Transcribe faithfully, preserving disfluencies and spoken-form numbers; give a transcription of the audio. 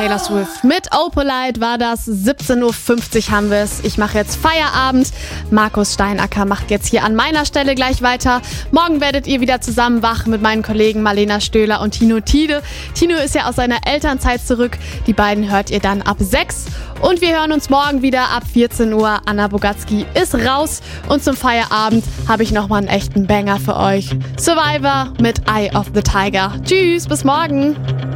Taylor Swift. Mit Opalite war das. siebzehn Uhr fünfzig haben wir es. Ich mache jetzt Feierabend. Markus Steinacker macht jetzt hier an meiner Stelle gleich weiter. Morgen werdet ihr wieder zusammen wach mit meinen Kollegen Marlena Stöhler und Tino Tiede. Tino ist ja aus seiner Elternzeit zurück. Die beiden hört ihr dann ab sechs. Und wir hören uns morgen wieder ab vierzehn Uhr. Anna Bogatski ist raus. Und zum Feierabend habe ich nochmal einen echten Banger für euch. Survivor mit Eye of the Tiger. Tschüss, bis morgen.